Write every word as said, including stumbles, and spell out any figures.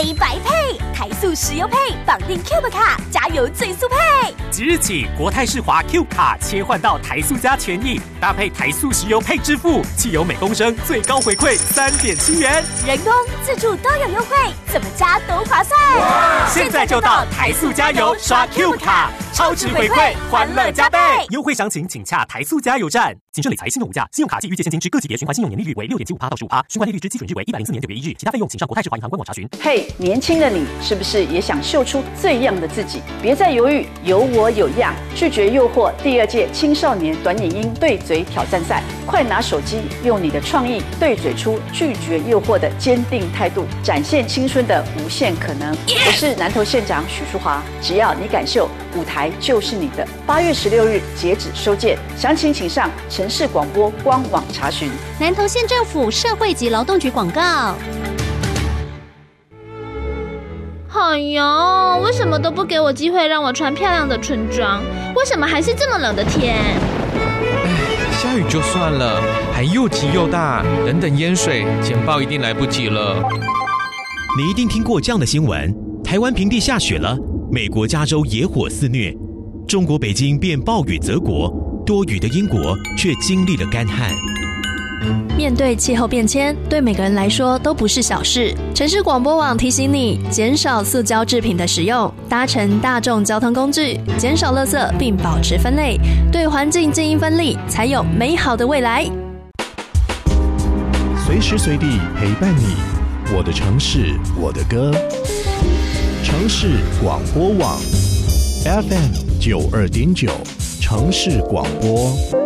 黑白配，台塑石油配，绑定 Cube 卡，加油最速配。 即日起，国泰世华 Q 卡切换到台塑加权益，搭配台塑石油配支付，汽油每公升最高回馈三点七元， 人工自助都有优惠，怎么加都划算。 现在就到台塑加油刷 Q 卡，超值回馈，欢乐加倍。优惠详情请洽台塑加油站。谨慎理财，信用无价，信用卡暨预借现金之各级别循环信用年利率为六点七五趴到十五趴，循环利率之基准日为一百零四年九月一日，其他费用请上国泰世华银行官网查询。 嘿， hey, 年轻的你是不是也想秀出最样的自己？别再犹豫，有我有样，拒绝诱惑第二届青少年短影音对嘴挑战赛，快拿手机，用你的创意对嘴出拒绝诱惑的坚定态度，展现青春的无限可能。我是南投县长许淑华，只要你敢秀，舞台就是你的。八月十六日截止收件，详情请上城市广播官网查询。 南投县政府社会及劳动局广告。 哎呦，为什么都不给我机会让我穿漂亮的春装？为什么还是这么冷的天？ 唉，下雨就算了，还又急又大，等等淹水，简报一定来不及了。 你一定听过这样的新闻：台湾平地下雪了，美国加州野火肆虐，中国北京变暴雨泽国，多雨的英国却经历了干旱。 面对气候变迁，对每个人来说都不是小事。城市广播网提醒你，减少塑胶制品的使用，搭乘大众交通工具，减少垃圾，并保持分类，对环境尽一分力，才有美好的未来。 随时随地陪伴你，我的城市，我的歌。城市广播网 F M 九二点九，城市广播。